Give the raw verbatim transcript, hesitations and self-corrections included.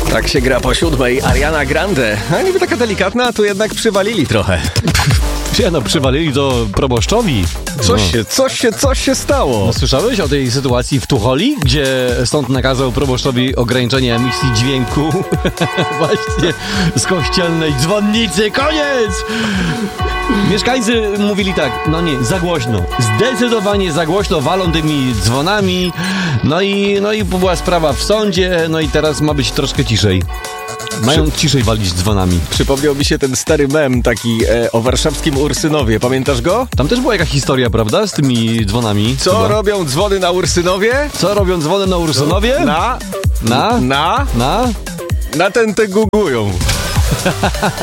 Tak się gra po siódmej. Ariana Grande. A niby taka delikatna, a tu jednak przywalili trochę. Nie no, przywalili to proboszczowi. Coś no. się, coś się, coś się stało. No, słyszałeś o tej sytuacji w Tucholi, gdzie sąd nakazał proboszczowi ograniczenie emisji dźwięku właśnie z kościelnej dzwonnicy. Koniec! Mieszkańcy mówili tak, no nie, za głośno. Zdecydowanie za głośno walą tymi dzwonami. No i, no i była sprawa w sądzie, no i teraz ma być troszkę ciszej. Mają ciszej walić dzwonami. Przypomniał mi się ten stary mem taki e, o warszawskim Ursynowie. Pamiętasz go? Tam też była jakaś historia, prawda? Z tymi dzwonami. Co chyba. robią dzwony na Ursynowie? Co robią dzwony na Ursynowie? Na? Na? Na? Na? Na ten te gugują.